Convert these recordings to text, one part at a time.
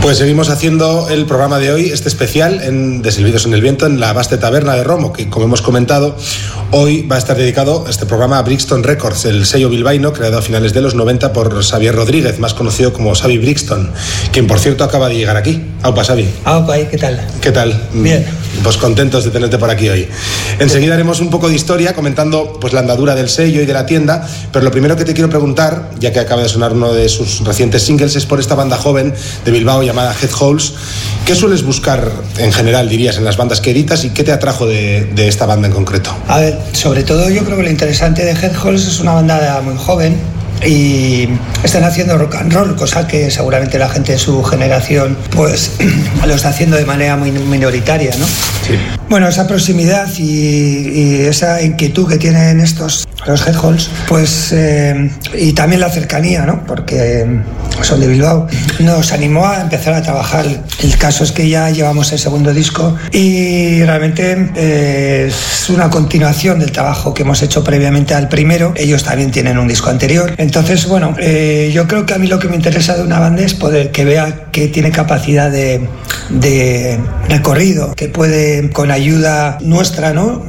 Pues seguimos haciendo el programa de hoy, este especial de Silbidos en el Viento, en la Vaste Taberna de Romo, que como hemos comentado, hoy va a estar dedicado este programa a Brixton Records, el sello bilbaíno creado a finales de los 90 por Xavier Rodríguez, más conocido como Xavi Brixton, quien por cierto acaba de llegar aquí. Aupa, Xavi. Aupa, ¿qué tal? ¿Qué tal? Bien. Pues contentos de tenerte por aquí hoy. Enseguida haremos un poco de historia comentando pues la andadura del sello y de la tienda, pero lo primero que te quiero preguntar, ya que acaba de sonar uno de sus recientes singles, es por esta banda joven de Bilbao llamada Headholes. ¿Qué sueles buscar en general, dirías, en las bandas que editas y qué te atrajo de esta banda en concreto? A ver, sobre todo yo creo que lo interesante de Headholes es una banda muy joven y están haciendo rock and roll, cosa que seguramente la gente de su generación pues lo está haciendo de manera muy minoritaria, ¿no? Sí. Bueno, esa proximidad y esa inquietud que tienen los Headholes, pues y también la cercanía, ¿no? Porque son de Bilbao, nos animó a empezar a trabajar. El caso es que ya llevamos el segundo disco y realmente es una continuación del trabajo que hemos hecho previamente al primero. Ellos también tienen un disco anterior. Entonces, bueno, yo creo que a mí lo que me interesa de una banda es poder que vea que tiene capacidad de recorrido, que puede, con ayuda nuestra, ¿no?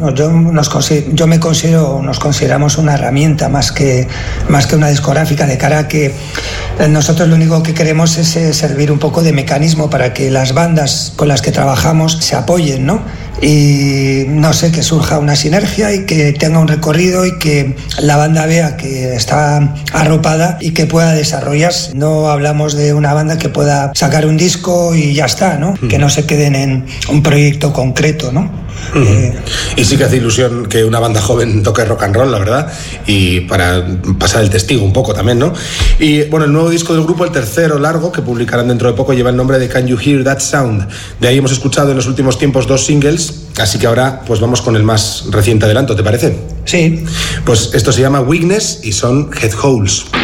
Yo me considero, nos consideramos una herramienta más que una discográfica, de cara a que nosotros lo único que queremos es servir un poco de mecanismo para que las bandas con las que trabajamos se apoyen, ¿no? Y no sé, que surja una sinergia y que tenga un recorrido y que la banda vea que está arropada y que pueda desarrollarse. No hablamos de una banda que pueda sacar un disco y ya está, ¿no? Que no se queden en un proyecto concreto, ¿no? Y sí que hace ilusión que una banda joven toque rock and roll, la verdad, y para pasar el testigo un poco también, ¿no? Y bueno, el nuevo disco del grupo, el tercero largo, que publicarán dentro de poco, lleva el nombre de Can You Hear That Sound. De ahí hemos escuchado en los últimos tiempos 2 singles, así que ahora pues vamos con el más reciente adelanto, ¿te parece? Sí. Pues esto se llama Weakness y son Headholes.